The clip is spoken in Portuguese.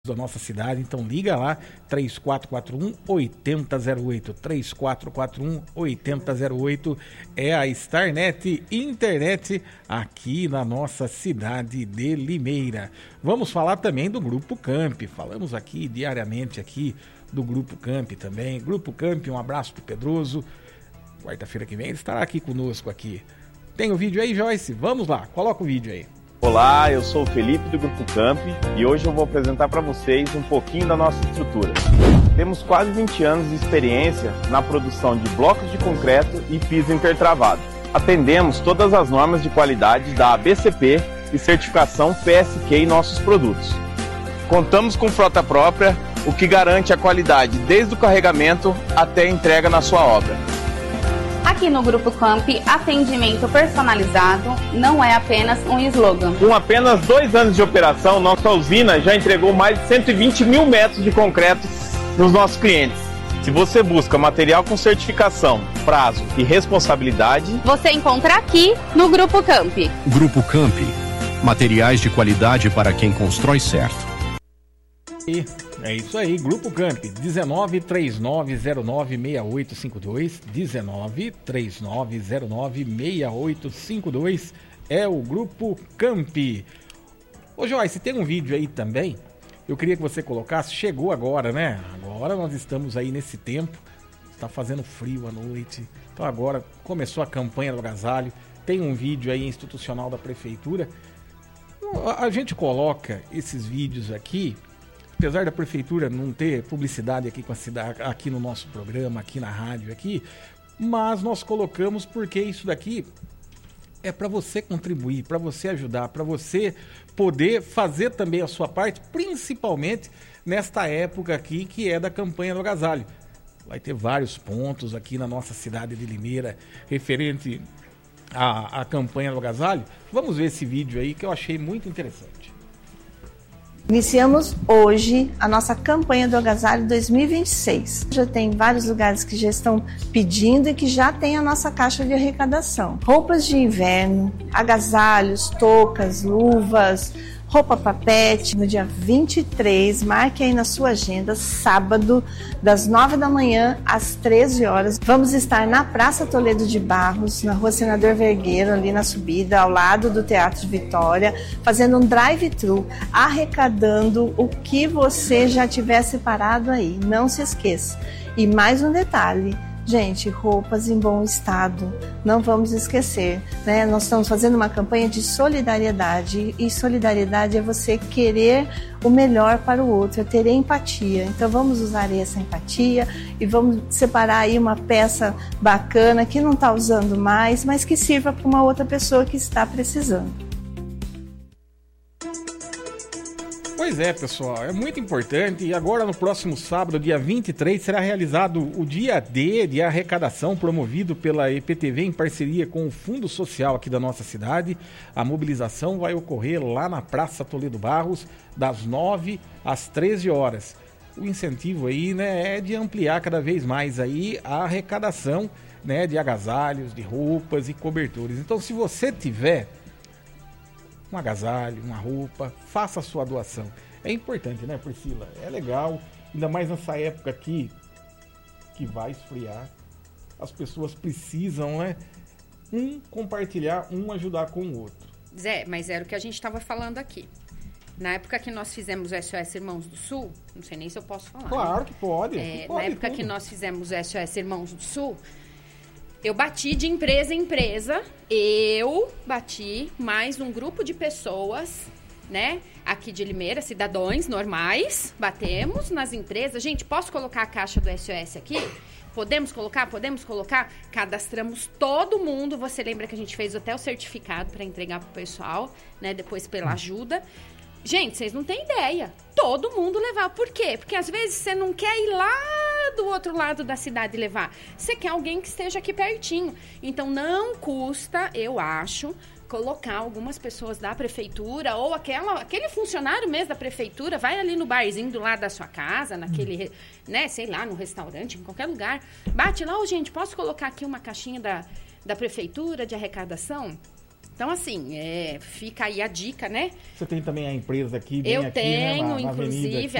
da nossa cidade, então liga lá, 3441-8008, 3441-8008 é a Starnet Internet aqui na nossa cidade de Limeira. Vamos falar também do Grupo Camp, falamos aqui diariamente aqui do Grupo Camp também. Grupo Camp, um abraço pro Pedroso, quarta-feira que vem ele estará aqui conosco aqui. Tem o vídeo aí, Joyce? Vamos lá, coloca o vídeo aí. Olá, eu sou o Felipe do Grupo Camp e hoje eu vou apresentar para vocês um pouquinho da nossa estrutura. Temos quase 20 anos de experiência na produção de blocos de concreto e piso intertravado. Atendemos todas as normas de qualidade da ABCP e certificação PSQ em nossos produtos. Contamos com frota própria, o que garante a qualidade desde o carregamento até a entrega na sua obra. Aqui no Grupo Camp, atendimento personalizado não é apenas um slogan. Com apenas 2 anos de operação, nossa usina já entregou mais de 120 mil metros de concreto nos nossos clientes. Se você busca material com certificação, prazo e responsabilidade, você encontra aqui no Grupo Camp. Grupo Camp, materiais de qualidade para quem constrói certo. E é isso aí, Grupo Camp, 1939096852, 1939096852 é o Grupo Camp. Ô Joyce, tem um vídeo aí também, eu queria que você colocasse, chegou agora, né? Agora nós estamos aí nesse tempo, está fazendo frio à noite, então agora começou a campanha do agasalho, tem um vídeo aí institucional da prefeitura, a gente coloca esses vídeos aqui, apesar da prefeitura não ter publicidade aqui com a cidade, aqui no nosso programa, aqui na rádio, aqui, mas nós colocamos porque isso daqui é para você contribuir, para você ajudar, para você poder fazer também a sua parte, principalmente nesta época aqui que é da campanha do agasalho. Vai ter vários pontos aqui na nossa cidade de Limeira referente à campanha do agasalho. Vamos ver esse vídeo aí que eu achei muito interessante. Iniciamos hoje a nossa campanha do agasalho 2026. Já tem vários lugares que já estão pedindo e que já tem a nossa caixa de arrecadação. Roupas de inverno, agasalhos, toucas, luvas, roupa papete. No dia 23, marque aí na sua agenda, sábado, das 9 da manhã às 13 horas. Vamos estar na Praça Toledo de Barros, na Rua Senador Vergueiro, ali na subida, ao lado do Teatro Vitória, fazendo um drive-thru, arrecadando o que você já tiver separado aí. Não se esqueça. E mais um detalhe. Gente, roupas em bom estado, não vamos esquecer, né? Nós estamos fazendo uma campanha de solidariedade e solidariedade é você querer o melhor para o outro, é ter empatia. Então vamos usar essa empatia e vamos separar aí uma peça bacana que não está usando mais, mas que sirva para uma outra pessoa que está precisando. Pois é, pessoal, é muito importante e agora no próximo sábado, dia 23, será realizado o Dia D de arrecadação promovido pela EPTV em parceria com o Fundo Social aqui da nossa cidade. A mobilização vai ocorrer lá na Praça Toledo Barros, das 9 às 13 horas. O incentivo aí, né, é de ampliar cada vez mais aí a arrecadação, né, de agasalhos, de roupas e cobertores. Então, se você tiver um agasalho, uma roupa, faça a sua doação. É importante, né, Priscila? É legal, ainda mais nessa época aqui que vai esfriar. As pessoas precisam, né, compartilhar, ajudar com o outro. Zé, mas era o que a gente estava falando aqui. Na época que nós fizemos o SOS Irmãos do Sul, não sei nem se eu posso falar. Claro, né? que pode. Na época que nós fizemos o SOS Irmãos do Sul, eu bati de empresa em empresa, eu bati mais um grupo de pessoas, né, aqui de Limeira, cidadãos normais, batemos nas empresas. Gente, posso colocar a caixa do SOS aqui? Podemos colocar? Cadastramos todo mundo. Você lembra que a gente fez até o certificado para entregar pro pessoal, né, depois pela ajuda. Gente, vocês não têm ideia. Todo mundo levar. Por quê? Porque às vezes você não quer ir lá do outro lado da cidade levar. Você quer alguém que esteja aqui pertinho. Então, não custa, eu acho, colocar algumas pessoas da prefeitura ou aquele funcionário mesmo da prefeitura, vai ali no barzinho do lado da sua casa, naquele, né, sei lá, no restaurante, em qualquer lugar. Bate lá, gente, posso colocar aqui uma caixinha da prefeitura de arrecadação? Então, assim, fica aí a dica, né? Você tem também a empresa aqui, bem Eu aqui, tenho, né? Na inclusive, avenida